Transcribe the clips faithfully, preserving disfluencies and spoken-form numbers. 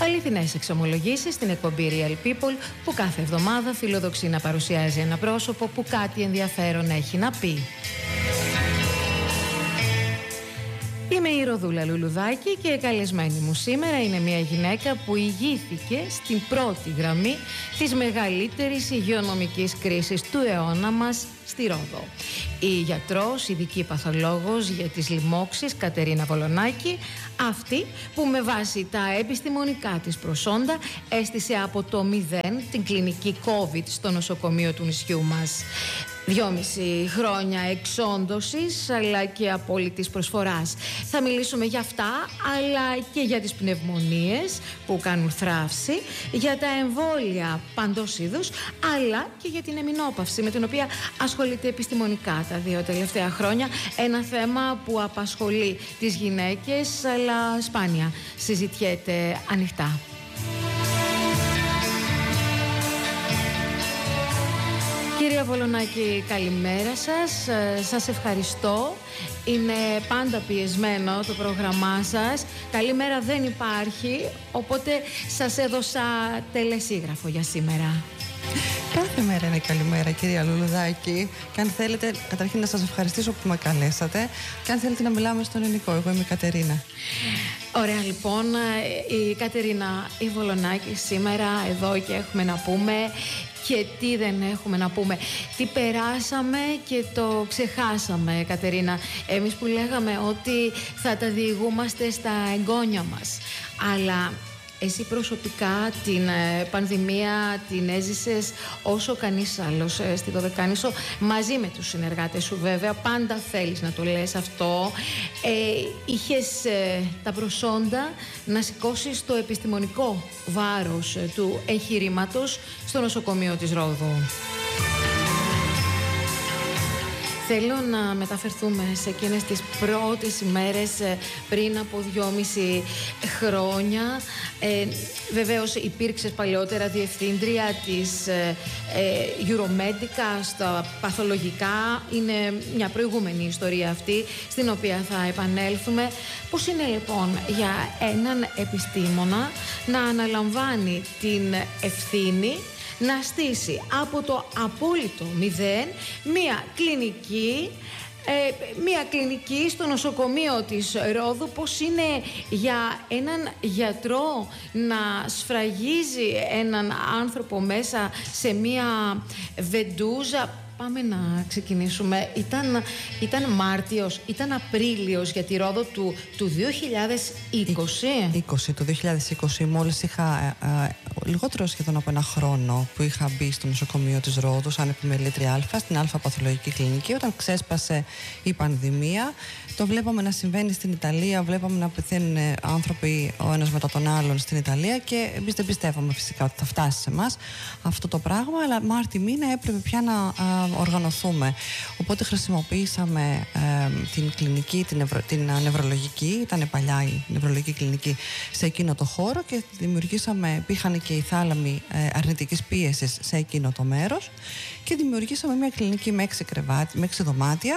Αληθινές εξομολογήσεις στην εκπομπή Real People, που κάθε εβδομάδα φιλοδοξεί να παρουσιάζει ένα πρόσωπο που κάτι ενδιαφέρον έχει να πει. Είμαι η Ροδούλα Λουλουδάκη και καλεσμένη μου σήμερα είναι μια γυναίκα που ηγήθηκε στην πρώτη γραμμή της μεγαλύτερης υγειονομικής κρίσης του αιώνα μας στη Ρόδο. Η γιατρός, ειδική παθολόγος για τις λοιμώξεις Κατερίνα Βολονάκη, αυτή που με βάση τα επιστημονικά της προσόντα έστησε από το μηδέν την κλινική COVID στο νοσοκομείο του νησιού μας. Δυόμιση χρόνια εξόντωσης αλλά και απόλυτης προσφοράς. Θα μιλήσουμε για αυτά, αλλά και για τις πνευμονίες που κάνουν θράψη, για τα εμβόλια παντός είδους, αλλά και για την εμεινόπαυση, με την οποία ασχολείται επιστημονικά τα δύο τελευταία χρόνια. Ένα θέμα που απασχολεί τις γυναίκες, αλλά σπάνια συζητιέται ανοιχτά. Κυρία Βολονάκη, καλημέρα σας. Σας ευχαριστώ. Είναι πάντα πιεσμένο το πρόγραμμά σας. Καλημέρα δεν υπάρχει, οπότε σας έδωσα τελεσίγραφο για σήμερα. Κάθε μέρα είναι καλημέρα, κυρία Λουλουδάκη. Και αν θέλετε, καταρχήν να σας ευχαριστήσω που με καλέσατε. Και αν θέλετε να μιλάμε στον ελληνικό, εγώ είμαι η Κατερίνα. Ωραία, λοιπόν, η Κατερίνα η Βολονάκη σήμερα εδώ, και έχουμε να πούμε και τι δεν έχουμε να πούμε. Τι περάσαμε και το ξεχάσαμε, Κατερίνα. Εμείς που λέγαμε ότι θα τα διηγούμαστε στα εγγόνια μας. Αλλά εσύ προσωπικά την ε, πανδημία την έζησες όσο κανείς άλλος ε, στη Δωδεκάνησο, μαζί με τους συνεργάτες σου βέβαια. Πάντα θέλεις να το λες αυτό. Ε, είχες ε, τα προσόντα να σηκώσεις το επιστημονικό βάρος ε, του εγχειρήματος στο νοσοκομείο της Ρόδου. Θέλω να μεταφερθούμε σε εκείνες τις πρώτες ημέρες πριν από δυόμιση χρόνια. Ε, βεβαίως υπήρξες παλαιότερα διευθύντρια της ε, ε, Euromedica στα παθολογικά. Είναι μια προηγούμενη ιστορία αυτή, στην οποία θα επανέλθουμε. Πώς είναι λοιπόν για έναν επιστήμονα να αναλαμβάνει την ευθύνη να στήσει από το απόλυτο μηδέν μία κλινική, ε, μία κλινική στο νοσοκομείο της Ρόδου? Πώς είναι για έναν γιατρό να σφραγίζει έναν άνθρωπο μέσα σε μία βεντούζα? Πάμε να ξεκινήσουμε. Ήταν, ήταν Μάρτιος, ήταν Απρίλιος για τη Ρόδο του, του δύο χιλιάδες είκοσι. είκοσι, το δύο χιλιάδες είκοσι, μόλις είχα ε, ε, λιγότερο σχεδόν από ένα χρόνο που είχα μπει στο νοσοκομείο της Ρόδου σαν επιμελήτρια Α, στην Α παθολογική κλινική, όταν ξέσπασε η πανδημία. Το βλέπαμε να συμβαίνει στην Ιταλία, βλέπαμε να πεθαίνουν άνθρωποι ο ένας μετά τον άλλον στην Ιταλία, και εμείς δεν πιστεύαμε φυσικά ότι θα φτάσει σε εμάς αυτό το πράγμα, αλλά Μάρτι μήνα έπρεπε πια να α, οργανωθούμε. Οπότε χρησιμοποιήσαμε ε, την κλινική, την, νευρο, την νευρολογική, ήταν παλιά η νευρολογική κλινική, σε εκείνο το χώρο, και δημιουργήσαμε, πήγαν και οι θάλαμοι ε, αρνητικής πίεσης σε εκείνο το μέρος, και δημιουργήσαμε μια κλινική με έξι κρεβάτια, με έξι δωμάτια,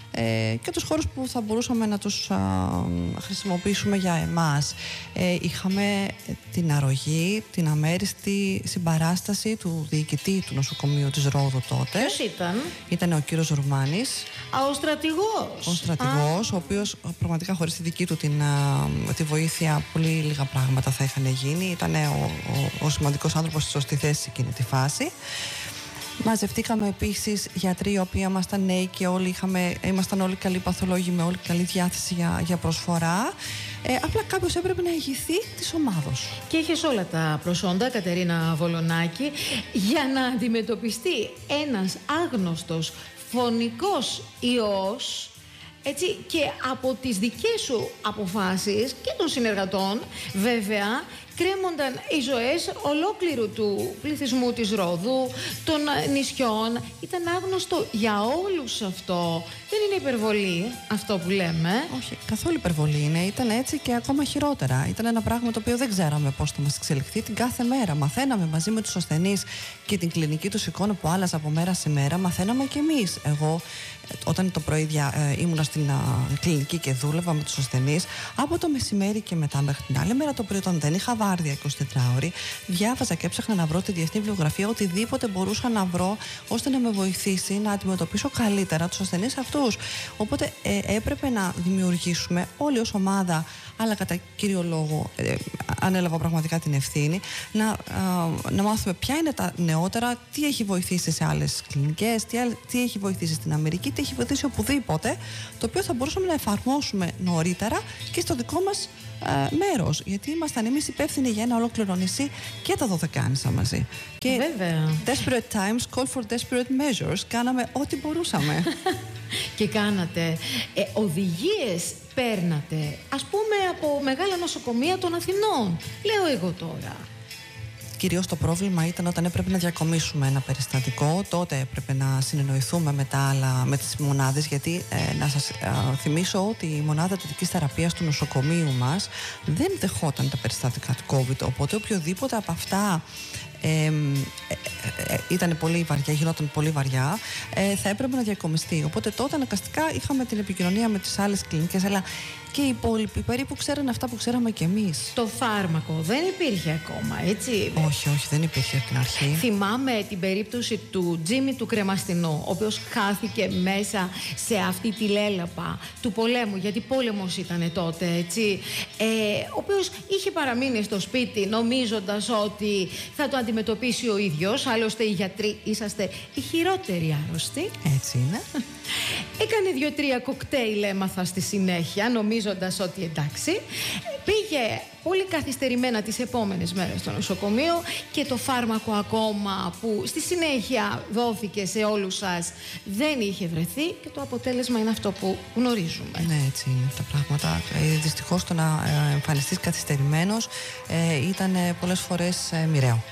Ε, και τους χώρους που θα μπορούσαμε να τους α, χρησιμοποιήσουμε για εμάς. Ε, είχαμε την αρρωγή, την αμέριστη συμπαράσταση του διοικητή του νοσοκομείου της Ρόδου τότε. Ποιος ήταν? Ήταν ο κύριος Ρουμάνης. Α, ο στρατηγός. Ο στρατηγός, ο οποίος πραγματικά χωρίς τη δική του την, α, τη βοήθεια πολύ λίγα πράγματα θα είχαν γίνει. Ήταν ο, ο, ο σημαντικός άνθρωπος στη σωστή θέση σε εκείνη τη φάση. Μαζευτήκαμε επίσης γιατροί οι οποίοι ήμασταν νέοι και όλοι είχαμε, ήμασταν όλοι καλοί παθολόγοι με όλη καλή διάθεση για, για προσφορά. Ε, απλά κάποιος έπρεπε να ηγηθεί της ομάδος. Και είχες όλα τα προσόντα, Κατερίνα Βολονάκη, για να αντιμετωπιστεί ένας άγνωστος φωνικός ιός, έτσι, και από τις δικές σου αποφάσεις και των συνεργατών βέβαια κρέμονταν οι ζωές ολόκληρου του πληθυσμού της Ρόδου, των νησιών. Ήταν άγνωστο για όλους αυτό. Δεν είναι υπερβολή αυτό που λέμε? Όχι, καθόλου υπερβολή είναι. Ήταν έτσι και ακόμα χειρότερα. Ήταν ένα πράγμα το οποίο δεν ξέραμε πώς θα μας εξελιχθεί. Την κάθε μέρα μαθαίναμε μαζί με τους ασθενείς και την κλινική τους εικόνα που άλλαζε από μέρα σε μέρα. Μαθαίναμε κι εμείς. Εγώ όταν το πρωί δια, ε, ήμουνα στην α, κλινική και δούλευα με τους ασθενείς, από το μεσημέρι και μετά μέχρι την άλλη μέρα το πρωί, όταν δεν είχα βάρδια εικοσιτετράωρη, διάβαζα και έψαχνα να βρω τη διεθνή βιβλιογραφία, οτιδήποτε μπορούσα να βρω ώστε να με βοηθήσει να αντιμετωπίσω καλύτερα τους ασθενείς αυτούς. Οπότε ε, έπρεπε να δημιουργήσουμε όλοι ως ομάδα, αλλά κατά κύριο λόγο ε, ανέλαβα πραγματικά την ευθύνη, να, α, να μάθουμε ποια είναι τα νεότερα, τι έχει βοηθήσει σε άλλες κλινικές, τι, τι έχει βοηθήσει στην Αμερική, τι έχει βοηθήσει οπουδήποτε, το οποίο θα μπορούσαμε να εφαρμόσουμε νωρίτερα και στο δικό μας ε, μέρος. Γιατί ήμασταν εμείς υπεύθυνοι για ένα ολόκληρο νησί και τα Δωδεκάνησα μαζί. Και βέβαια. Desperate times call for desperate measures. Κάναμε ό,τι μπορούσαμε. Και κάνατε ε, οδηγίες, παίρνατε, ας πούμε, από μεγάλα νοσοκομεία των Αθηνών. Λέω εγώ τώρα. Κυρίως το πρόβλημα ήταν όταν έπρεπε να διακομίσουμε ένα περιστατικό. Τότε έπρεπε να συνεννοηθούμε με, τα άλλα, με τις μονάδες, γιατί ε, να σας ε, θυμίσω ότι η μονάδα εντατικής θεραπείας του νοσοκομείου μας δεν δεχόταν τα περιστατικά του COVID. Οπότε οποιοδήποτε από αυτά ε, ε, ε, ε, ήταν πολύ βαριά, γινόταν πολύ βαριά, ε, θα έπρεπε να διακομιστεί. Οπότε τότε αναγκαστικά είχαμε την επικοινωνία με τις άλλες κλινικές, αλλά και οι υπόλοιποι περίπου ξέρανε αυτά που ξέραμε κι εμείς. Το φάρμακο δεν υπήρχε ακόμα, έτσι? Όχι, όχι, δεν υπήρχε από την αρχή. Θυμάμαι την περίπτωση του Τζίμι του Κρεμαστινού, ο οποίος χάθηκε μέσα σε αυτή τη λέλαπα του πολέμου, γιατί πόλεμος ήταν τότε, έτσι. Ε, ο οποίος είχε παραμείνει στο σπίτι νομίζοντας ότι θα το αντιμετωπίσει ο ίδιος, άλλωστε οι γιατροί είσαστε οι χειρότεροι άρρωστοι. Έτσι είναι. Έκανε δύο-τρία κοκτέιλ, έμαθα στη συνέχεια, νομίζοντας ότι εντάξει. Πήγε πολύ καθυστερημένα τις επόμενες μέρες στο νοσοκομείο και το φάρμακο ακόμα που στη συνέχεια δόθηκε σε όλους σας δεν είχε βρεθεί και το αποτέλεσμα είναι αυτό που γνωρίζουμε. Ναι, έτσι είναι τα πράγματα. Ε, δυστυχώς το να ε, εμφανιστείς καθυστερημένος ε, ήταν ε, πολλές φορές ε, μοιραίο.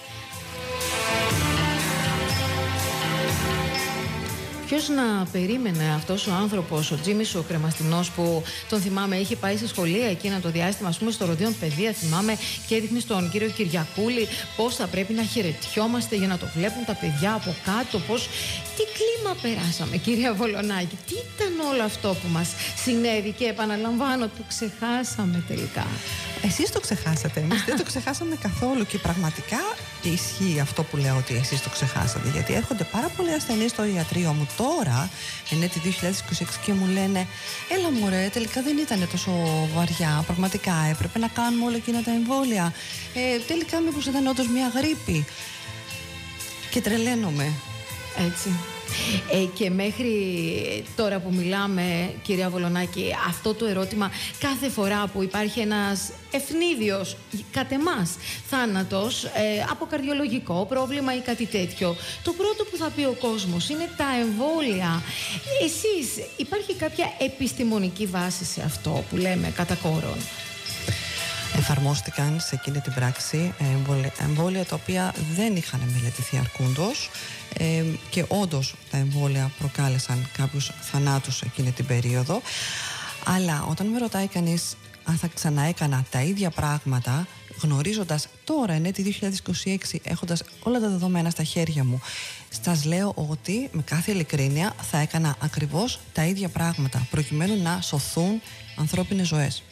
Ποιος να περίμενε αυτός ο άνθρωπος, ο Τζίμις ο Κρεμαστινός, που τον θυμάμαι είχε πάει σε σχολεία εκείνα το διάστημα, ας πούμε στο Ροδίον Παιδεία, θυμάμαι, και έδειχνε στον κύριο Κυριακούλη πώς θα πρέπει να χαιρετιόμαστε για να το βλέπουν τα παιδιά από κάτω, πώς... Τι κλίμα περάσαμε, κυρία Βολονάκη, τι ήταν όλο αυτό που μας συνέβη και επαναλαμβάνω, το ξεχάσαμε τελικά. Εσείς το ξεχάσατε, εμείς δεν το ξεχάσαμε καθόλου και πραγματικά ισχύει αυτό που λέω ότι εσείς το ξεχάσατε, γιατί έρχονται πάρα πολλοί ασθενείς στο ιατρείο μου τώρα, εν έτη δύο χιλιάδες είκοσι έξι, και μου λένε έλα μωρέ, τελικά δεν ήταν τόσο βαριά, πραγματικά έπρεπε να κάνουμε όλα εκείνα τα εμβόλια, ε, τελικά μήπως ήταν όντως μια γρίπη, και τρελαίνομαι. Έτσι. Ε, και μέχρι τώρα που μιλάμε, κυρία Βολονάκη, αυτό το ερώτημα κάθε φορά που υπάρχει ένας ευνίδιος, κατ' εμάς, θάνατος ε, από καρδιολογικό πρόβλημα ή κάτι τέτοιο, το πρώτο που θα πει ο κόσμος είναι τα εμβόλια. Εσείς, υπάρχει κάποια επιστημονική βάση σε αυτό που λέμε κατά κόρον? Εφαρμόστηκαν σε εκείνη την πράξη εμβόλια, εμβόλια τα οποία δεν είχαν μελετηθεί αρκούντος ε, και όντως τα εμβόλια προκάλεσαν κάποιους θανάτους εκείνη την περίοδο. Αλλά όταν με ρωτάει κανείς αν θα ξαναέκανα τα ίδια πράγματα, γνωρίζοντας τώρα, εν έτη δύο χιλιάδες είκοσι έξι, έχοντας όλα τα δεδομένα στα χέρια μου, σας λέω ότι με κάθε ειλικρίνεια θα έκανα ακριβώς τα ίδια πράγματα προκειμένου να σωθούν ανθρώπινες ζωές.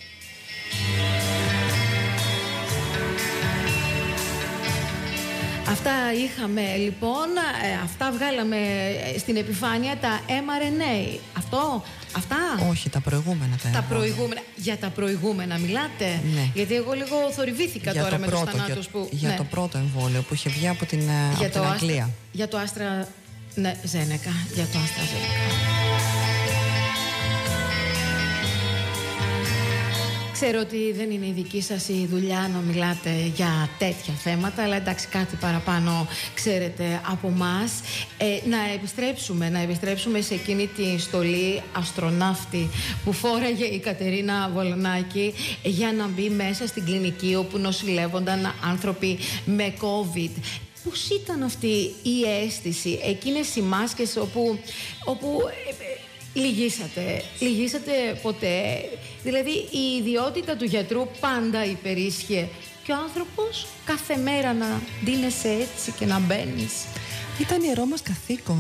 Αυτά είχαμε λοιπόν, ε, αυτά βγάλαμε στην επιφάνεια, τα εμ αρ εν έι. Αυτό, αυτά. Όχι, τα προηγούμενα τα Τα προηγούμενα. Για τα προηγούμενα μιλάτε? Ναι. Γιατί εγώ λίγο θορυβήθηκα για τώρα το με πρώτο, τους θανάτους για, που... Για ναι. το πρώτο εμβόλιο που είχε βγει από την, για από την Αγγλία. Άστρα, για το Άστρα... Ναι, Ζένεκα. Για το Άστρα Ζένεκα. Ξέρω ότι δεν είναι η δική σας η δουλειά να μιλάτε για τέτοια θέματα, αλλά εντάξει, κάτι παραπάνω ξέρετε από μας. Ε, να επιστρέψουμε, να επιστρέψουμε σε εκείνη τη στολή αστροναύτη που φόραγε η Κατερίνα Βολονάκη για να μπει μέσα στην κλινική όπου νοσηλεύονταν άνθρωποι με COVID. Πώς ήταν αυτή η αίσθηση, εκείνες οι μάσκες όπου... όπου Λυγίσατε, λυγίσατε ποτέ? Δηλαδή η ιδιότητα του γιατρού πάντα υπερίσχυε και ο άνθρωπος κάθε μέρα να ντύνεσαι έτσι και να μπαίνεις. Ήταν ιερό μας καθήκον.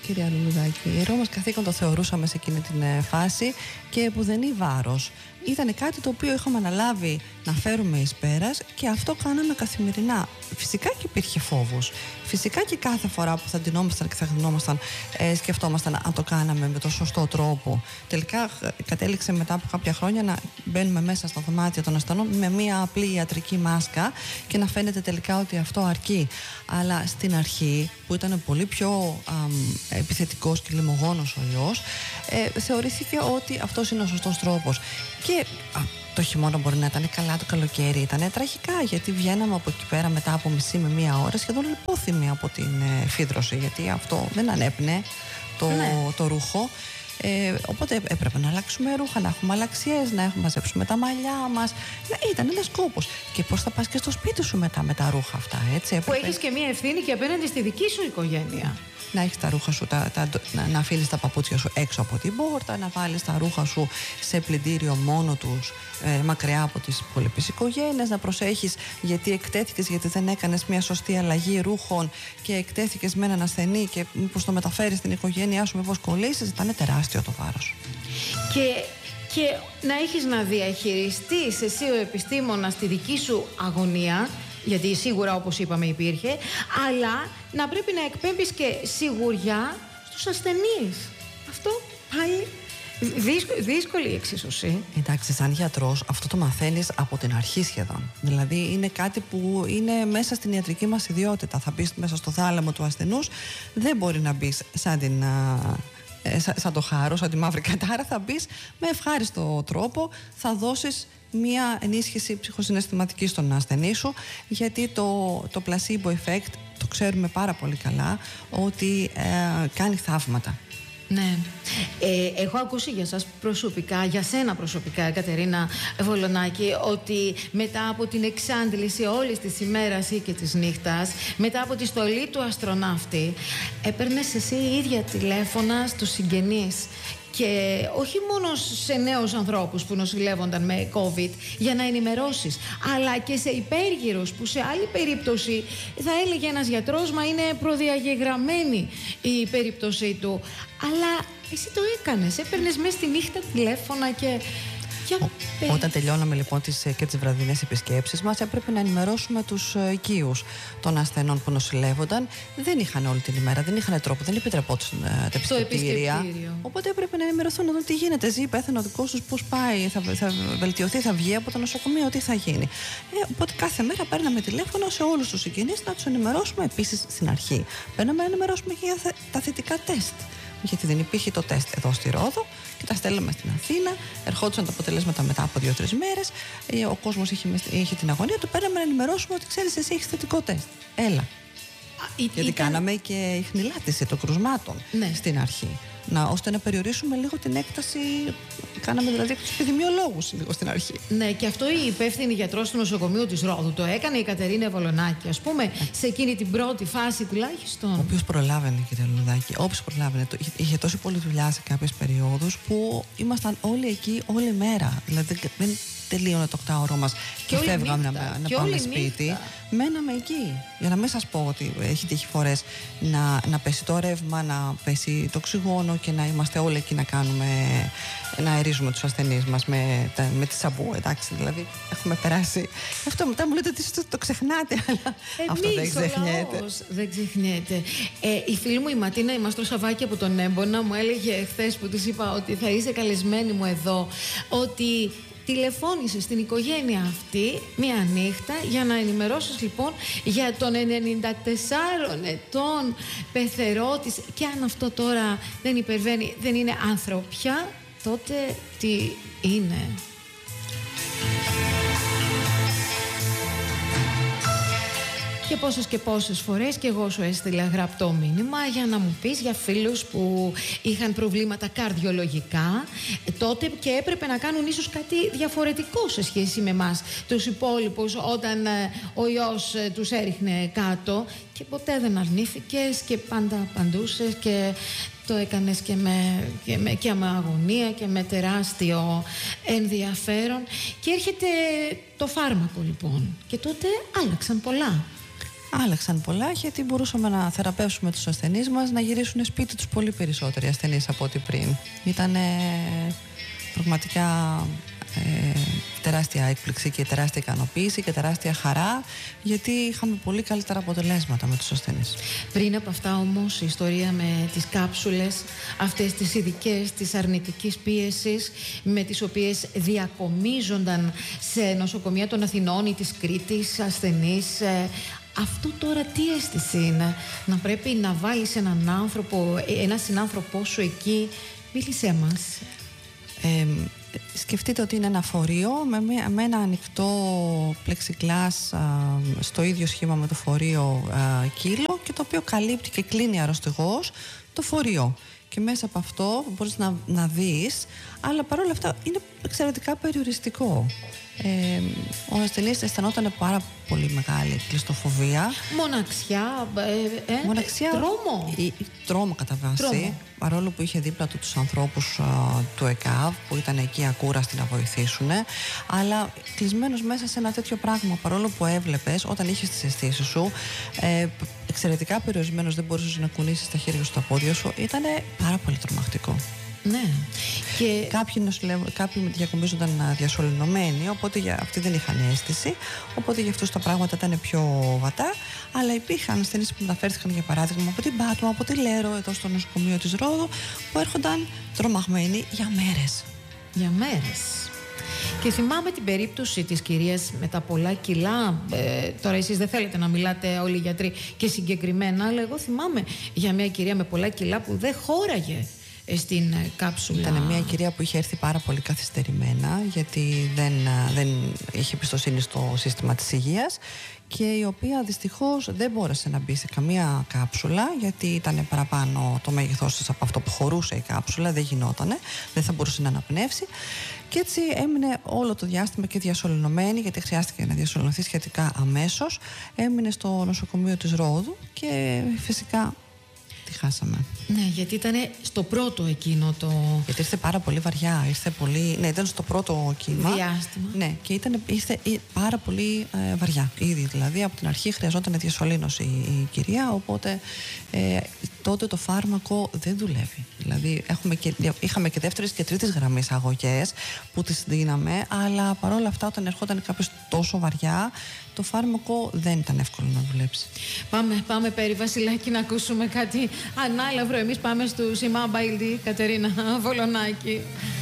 κυρία Λουλουδάκη. Ιερό μας καθήκον το θεωρούσαμε σε εκείνη την φάση και επουδενή βάρος. Ήταν κάτι το οποίο είχαμε αναλάβει να φέρουμε εις πέρας και αυτό κάναμε καθημερινά. Φυσικά και υπήρχε φόβος. Φυσικά και κάθε φορά που θα ντυνόμασταν και θα γινόμασταν, ε, σκεφτόμασταν αν το κάναμε με τον σωστό τρόπο. Τελικά κατέληξε μετά από κάποια χρόνια να μπαίνουμε μέσα στα δωμάτια των ασθενών με μία απλή ιατρική μάσκα και να φαίνεται τελικά ότι αυτό αρκεί. Αλλά στην αρχή, που ήταν πολύ πιο α, επιθετικός και λιμωγόνος ο ιός, ε, θεωρήθηκε ότι αυτός είναι ο σωστός τρόπος. Και α, το χειμώνα μπορεί να ήταν καλά, το καλοκαίρι ήταν τραγικά, γιατί βγαίναμε από εκεί πέρα μετά από μισή με μία ώρα σχεδόν λιπόθυμοι από την ε, φύδρωση, γιατί αυτό δεν ανέπνε το, ναι. το ρούχο. Ε, οπότε έπρεπε να αλλάξουμε ρούχα, να έχουμε αλλαξιές, να έχουμε μαζέψουμε τα μαλλιά μας. Ήταν ένας κόπος. Και πώς θα πας και στο σπίτι σου μετά με τα ρούχα αυτά, έτσι. Έπρεπε... Που έχεις και μία ευθύνη και απέναντι στη δική σου οικογένεια. Να έχεις τα ρούχα σου, τα, τα, να, να αφήνεις τα παπούτσια σου έξω από την πόρτα, να βάλεις τα ρούχα σου σε πλυντήριο μόνο τους, ε, μακριά από τις υπόλοιπες οικογένειες, να προσέχεις γιατί εκτέθηκες, γιατί δεν έκανες μια σωστή αλλαγή ρούχων και εκτέθηκες με έναν ασθενή και μήπως το μεταφέρεις στην οικογένειά σου, μήπως κολλήσεις. Ήταν τεράστιο το βάρος. Και... Και να έχεις να διαχειριστείς εσύ ο επιστήμονας τη δική σου αγωνία, γιατί σίγουρα όπως είπαμε υπήρχε, αλλά να πρέπει να εκπέμπεις και σιγουριά στους ασθενείς. Αυτό πάλι δύσκολη εξίσωση. Εντάξει, σαν γιατρός αυτό το μαθαίνεις από την αρχή σχεδόν. Δηλαδή είναι κάτι που είναι μέσα στην ιατρική μας ιδιότητα. Θα μπεις μέσα στο θάλαμο του ασθενούς, δεν μπορεί να μπεις σαν την... Ε, σαν, σαν το χάρο, σαν τη μαύρη κατάρα, θα μπεις με ευχάριστο τρόπο, θα δώσεις μία ενίσχυση ψυχοσυναισθηματική στον ασθενή σου, γιατί το, το placebo effect το ξέρουμε πάρα πολύ καλά ότι ε, κάνει θαύματα. Ναι. Ε, έχω ακούσει για σας προσωπικά, για σένα προσωπικά, Κατερίνα Βολονάκη, ότι μετά από την εξάντληση όλης της ημέρας ή και της νύχτας, μετά από τη στολή του αστροναύτη, έπαιρνες εσύ η ίδια τηλέφωνα στους συγγενείς. Και όχι μόνο σε νέους ανθρώπους που νοσηλεύονταν με COVID για να ενημερώσεις, αλλά και σε υπέργυρους που σε άλλη περίπτωση θα έλεγε ένας γιατρός μα είναι προδιαγεγραμμένη η περίπτωσή του. Αλλά εσύ το έκανες, έπαιρνες μέσα στη νύχτα τηλέφωνα και... Ό, όταν τελειώναμε λοιπόν τις, και τις βραδινές επισκέψεις μας, έπρεπε να ενημερώσουμε τους οικείους των ασθενών που νοσηλεύονταν. Δεν είχαν όλη την ημέρα, δεν είχαν τρόπο, δεν επιτρεπόταν τα επισκεπτήρια. Οπότε έπρεπε να ενημερωθούν, να δουν τι γίνεται. Ζει, πέθανε ο δικός τους, πώς πάει, θα, θα βελτιωθεί, θα βγει από το νοσοκομείο, τι θα γίνει. Ε, οπότε κάθε μέρα παίρναμε τηλέφωνο σε όλους τους συγγενείς να τους ενημερώσουμε. Επίσης στην αρχή παίρναμε να ενημερώσουμε και για τα θετικά τεστ. Γιατί δεν υπήρχε το τεστ εδώ στη Ρόδο και τα στέλναμε στην Αθήνα. Ερχόντουσαν τα αποτελέσματα μετά από δύο-τρεις μέρες. Ο κόσμος είχε, είχε την αγωνία του. Παίρναμε να ενημερώσουμε ότι ξέρεις, εσύ έχεις θετικό τεστ. Έλα. Ή, Γιατί ήταν... κάναμε και ιχνηλάτιση των κρουσμάτων ναι. στην αρχή. Να, ώστε να περιορίσουμε λίγο την έκταση. Κάναμε δηλαδή τους επιδημιολόγους λίγο στην αρχή. Ναι, και αυτό η υπεύθυνη γιατρός του νοσοκομείου της Ρόδου το έκανε η Κατερίνα Βολονάκη, ας πούμε, ε. σε εκείνη την πρώτη φάση τουλάχιστον. Όποιος προλάβαινε, κύριε Λουλουδάκη, όποιος προλάβαινε. Το, είχε τόσο πολλή δουλειά σε κάποιες περιόδους που ήμασταν όλοι εκεί όλη μέρα. Δηλαδή δεν τελείωνε το οκτάωρό μας και, και φεύγαμε νύχτα. να, να και πάμε σπίτι. Νύχτα. Μέναμε εκεί. Για να μην σας πω ότι έχει τύχει φορές να, να πέσει το ρεύμα, να πέσει το οξυγόνο και να είμαστε όλοι εκεί να κάνουμε, να αερίζουμε τους ασθενείς μας με, με τη σαμπού. Εντάξει, δηλαδή έχουμε περάσει. Αυτό μετά μου λέτε ότι το, το ξεχνάτε, αλλά Εμείς, αυτό δεν ξεχνιέται. Δεν ξεχνιέται. Ε, η φίλη μου η Ματίνα, η Μαστροσαβάκη από τον Έμπονα, μου έλεγε χθες που της είπα ότι θα είσαι καλεσμένη μου εδώ, ότι τηλεφώνησε στην οικογένεια αυτή μία νύχτα για να ενημερώσεις λοιπόν για τον ενενήντα τεσσάρων ετών πεθερό της. Και αν αυτό τώρα δεν υπερβαίνει, δεν είναι ανθρωπιά, τότε τι είναι? Και πόσες και πόσες φορές και εγώ σου έστειλα γραπτό μήνυμα για να μου πεις για φίλους που είχαν προβλήματα καρδιολογικά τότε και έπρεπε να κάνουν ίσως κάτι διαφορετικό σε σχέση με εμάς τους υπόλοιπους όταν ο ιός τους έριχνε κάτω, και ποτέ δεν αρνήθηκες και πάντα απαντούσες και το έκανες και με, και, με, και με αγωνία και με τεράστιο ενδιαφέρον. Και έρχεται το φάρμακο λοιπόν και τότε άλλαξαν πολλά. Άλλαξαν πολλά, γιατί μπορούσαμε να θεραπεύσουμε τους ασθενείς μας να γυρίσουν σπίτι τους πολύ περισσότεροι ασθενείς από ό,τι πριν. Ήταν πραγματικά ε, τεράστια έκπληξη και τεράστια ικανοποίηση και τεράστια χαρά, γιατί είχαμε πολύ καλύτερα αποτελέσματα με τους ασθενείς. Πριν από αυτά όμως η ιστορία με τις κάψουλες, αυτές τις ειδικές της αρνητικής πίεσης με τις οποίες διακομίζονταν σε νοσοκομεία των Αθηνών ή της Κρήτης ασθενείς, ε, αυτό τώρα τι αίσθηση είναι, να πρέπει να βάλεις έναν άνθρωπο, ένα συνάνθρωπό σου εκεί? Μίλησέ μας. Ε, σκεφτείτε ότι είναι ένα φορείο με, μια, με ένα ανοιχτό πλεξιγκλάς στο ίδιο σχήμα με το φορείο α, κύλο, και το οποίο καλύπτει και κλείνει αρρωστηγώς το φορείο. Και μέσα από αυτό μπορείς να, να δεις, αλλά παρόλα αυτά είναι εξαιρετικά περιοριστικό. Ε, ο ασθενής αισθανόταν πάρα πολύ μεγάλη κλειστοφοβία. Μοναξιά, ε, ε, Μοναξιά, τρόμο. Ή, ή, τρόμο κατά βάση. Τρόμο. Παρόλο που είχε δίπλα του τους ανθρώπους α, του ΕΚΑΒ που ήταν εκεί ακούραστοι να βοηθήσουν, αλλά κλεισμένος μέσα σε ένα τέτοιο πράγμα, παρόλο που έβλεπες όταν είχες τις αισθήσεις σου, ε, εξαιρετικά περιορισμένος, δεν μπορούσες να κουνήσεις τα χέρια σου, τα πόδια σου, ήταν πάρα πολύ τρομακτικό. Ναι. Και κάποιοι, κάποιοι διακομίζονταν διασωληνωμένοι, οπότε για, αυτοί δεν είχαν αίσθηση, οπότε για αυτούς τα πράγματα ήταν πιο βατά. Αλλά υπήρχαν ασθενείς που μεταφέρθηκαν, για παράδειγμα, από την Πάτμο, από τη Λέρο, εδώ στο νοσοκομείο της Ρόδου, που έρχονταν τρομαγμένοι για μέρες. Για μέρες. Και θυμάμαι την περίπτωση της κυρίας με τα πολλά κιλά. Ε, τώρα εσείς δεν θέλετε να μιλάτε όλοι οι γιατροί και συγκεκριμένα, αλλά εγώ θυμάμαι για μια κυρία με πολλά κιλά που δεν χώραγε στην κάψουλα. Ήταν μια κυρία που είχε έρθει πάρα πολύ καθυστερημένα, γιατί δεν, δεν είχε εμπιστοσύνη στο σύστημα της υγείας, και η οποία δυστυχώς δεν μπόρεσε να μπει σε καμία κάψουλα, γιατί ήταν παραπάνω το μέγεθός της από αυτό που χωρούσε η κάψουλα, δεν γινότανε, δεν θα μπορούσε να αναπνεύσει, και έτσι έμεινε όλο το διάστημα και διασωληνωμένη, γιατί χρειάστηκε να διασωληνωθεί σχετικά αμέσως. Έμεινε στο νοσοκομείο της Ρόδου και φυσικά τη χάσαμε. Ναι, γιατί ήταν στο πρώτο εκείνο το... Γιατί ήρθε πάρα πολύ βαριά, ήρθε πολύ... Ναι, ήταν στο πρώτο κύμα. Διάστημα. Ναι, και ήταν, ήρθε πάρα πολύ ε, βαριά. Ήδη δηλαδή, από την αρχή χρειαζόταν διασωλήνωση η, η κυρία, οπότε ε, τότε το φάρμακο δεν δουλεύει. Δηλαδή, έχουμε και, είχαμε και δεύτερης και τρίτης γραμμής αγωγές που τις δίναμε, αλλά παρόλα αυτά, όταν ερχόταν κάποιος τόσο βαριά, το φάρμακο δεν ήταν εύκολο να δουλέψει. Πάμε, πάμε Πέρι Βασιλάκη, να ακούσουμε κάτι ανάλαβρο. Εμείς πάμε στο Σιμά Μπαϊλντή, Κατερίνα Βολονάκη.